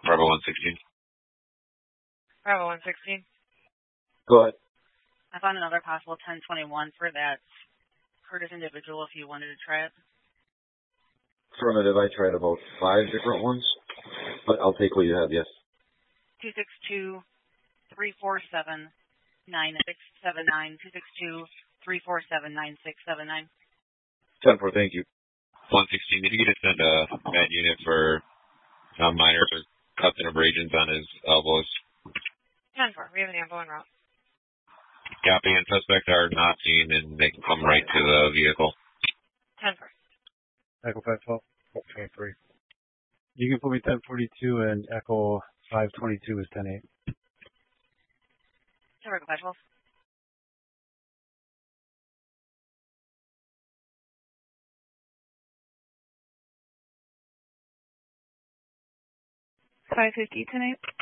Bravo 116. Bravo 116. Go ahead. I found another possible 1021 for that Curtis individual if you wanted to try it. Affirmative. I tried about 5 different ones, but I'll take what you have, yes. 262-347-9679. 262-347-9679. 10-4, thank you. 116, did you get to send a med unit for minor cuts and abrasions on his elbows? 10-4, we have an ambulance en route. Copy, and suspects are not seen and they can come right to the vehicle. 10-4. Echo 512, 23. You can put me 1042 and Echo 522 is 10-8. Echo 512. 550, 10-8.